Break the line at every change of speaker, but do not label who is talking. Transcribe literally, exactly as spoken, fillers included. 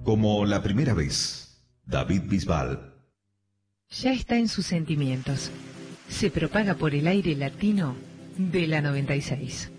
Como la primera vez, David Bisbal.
Ya está en sus sentimientos. Se propaga por el aire latino de la noventa y seis.